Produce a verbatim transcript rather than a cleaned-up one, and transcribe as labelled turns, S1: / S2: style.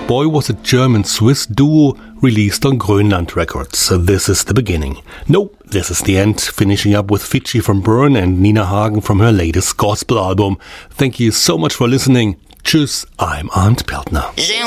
S1: Boy was a German-Swiss duo released on Grönland Records. This is the beginning. No, this is the end. Finishing up with Fidschi from Bern and Nina Hagen from her latest gospel album. Thank you so much for listening. Tschüss, I'm Arndt Peltner.